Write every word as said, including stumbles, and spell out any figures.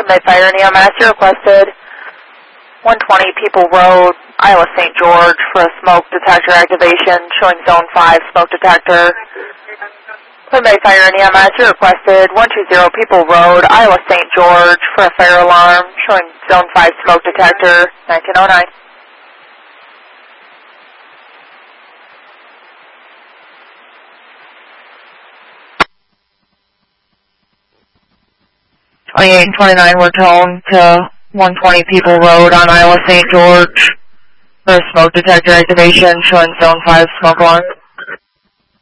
May Fire and E M S, you requested one twenty People Road, Isla Saint George for a smoke detector activation, showing Zone five smoke detector. May Fire and E M S, you requested one two zero People Road, Isla Saint George for a fire alarm, showing Zone five smoke detector, nineteen oh nine. twenty-eight and twenty-nine were toned to one twenty People Road on Isla Saint George for a smoke detector activation, showing Zone five smoke alarm.